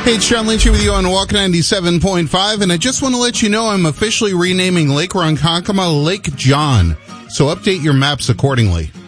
Hey, it's John Lynch here with you on Walk 97.5, and I just want to let you know I'm officially renaming Lake Ronkonkoma Lake John, so update your maps accordingly.